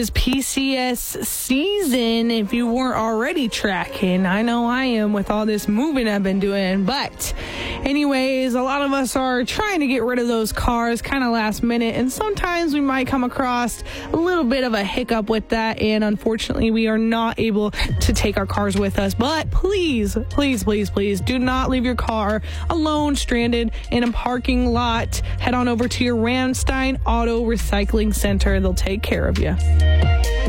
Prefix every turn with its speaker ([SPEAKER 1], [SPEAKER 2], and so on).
[SPEAKER 1] It's PCS season, if you weren't already tracking. I know I am with all this moving I've been doing. But anyways, a lot of us are trying to get rid of those cars kind of last minute. And sometimes we might come across a little bit of a hiccup with that. And unfortunately, we are not able to take our cars with us. But please, please, please, please do not leave your car alone, stranded in a parking lot. Head on over to your Ramstein Auto Recycling Center. They'll take care of you.